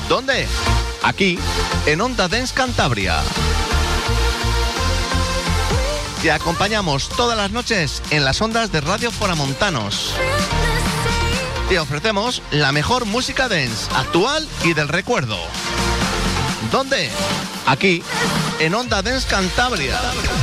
¿Dónde? Aquí, en Onda Dance Cantabria. Te acompañamos todas las noches en las ondas de Radio Foramontanos. Te ofrecemos la mejor música dance, actual y del recuerdo. ¿Dónde? Aquí, en Onda Dance Cantabria.